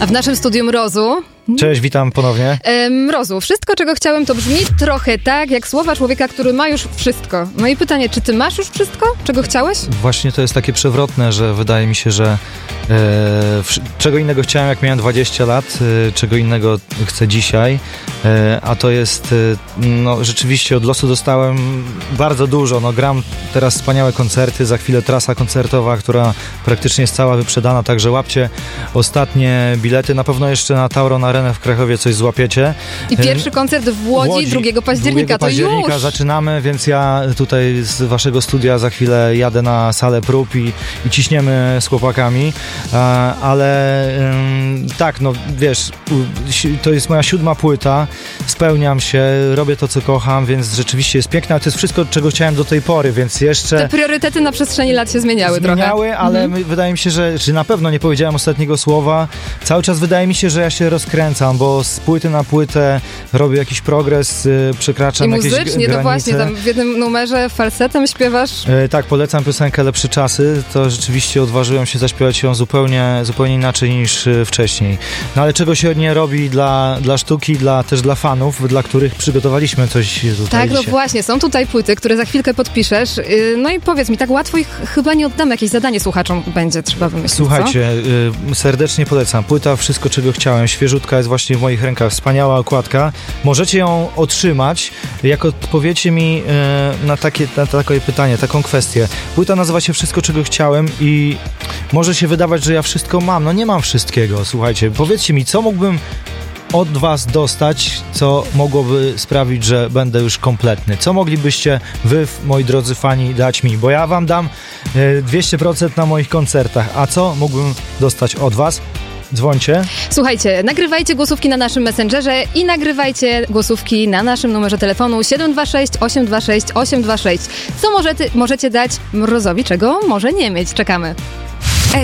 A w naszym studiu Mrozu... Cześć, witam ponownie. Mrozu, wszystko, czego chciałem, to brzmi trochę tak, jak słowa człowieka, który ma już wszystko. No i pytanie, czy ty masz już wszystko, czego chciałeś? Właśnie to jest takie przewrotne, że wydaje mi się, że czego innego chciałem, jak miałem 20 lat, czego innego chcę dzisiaj, a to jest, no rzeczywiście od losu dostałem bardzo dużo. No gram teraz wspaniałe koncerty, za chwilę trasa koncertowa, która praktycznie jest cała wyprzedana, także łapcie ostatnie bilety, na pewno jeszcze na Tauron Arenę w Krakowie coś złapiecie. I pierwszy koncert w Łodzi 2 października, to już! Zaczynamy, więc ja tutaj z waszego studia za chwilę jadę na salę prób i ciśniemy z chłopakami, ale tak, no wiesz, to jest moja 7. płyta, spełniam się, robię to, co kocham, więc rzeczywiście jest piękne, ale to jest wszystko, czego chciałem do tej pory, więc jeszcze... Te priorytety na przestrzeni lat się zmieniały trochę. Ale wydaje mi się, że na pewno nie powiedziałem ostatniego słowa. Cały czas wydaje mi się, że ja się rozkręcam, bo z płyty na płytę robię jakiś progres, przekraczam jakieś granice. I muzycznie, to właśnie, tam w jednym numerze falsetem śpiewasz. Tak, polecam piosenkę Lepsze Czasy, to rzeczywiście odważyłem się zaśpiewać ją zupełnie inaczej niż wcześniej. No ale czego się nie robi dla sztuki, też dla fanów, dla których przygotowaliśmy coś tutaj Tak, dzisiaj. No właśnie, są tutaj płyty, które za chwilkę podpiszesz. No i powiedz mi, tak łatwo ich chyba nie oddamy, jakieś zadanie słuchaczom będzie trzeba wymyślić. Słuchajcie, serdecznie polecam. Płyta Wszystko, czego chciałem, świeżutka, jest właśnie w moich rękach, wspaniała okładka. Możecie ją otrzymać, jak odpowiecie mi na takie pytanie, taką kwestię. Płyta nazywa się Wszystko, czego chciałem i może się wydawać, że ja wszystko mam. No nie mam wszystkiego, słuchajcie. Powiedzcie mi, co mógłbym od was dostać, co mogłoby sprawić, że będę już kompletny. Co moglibyście wy, moi drodzy fani, dać mi? Bo ja wam dam 200% na moich koncertach. A co mógłbym dostać od was? Dzwońcie. Słuchajcie, nagrywajcie głosówki na naszym Messengerze i nagrywajcie głosówki na naszym numerze telefonu 726 826 826. Co możecie dać Mrozowi, czego może nie mieć? Czekamy.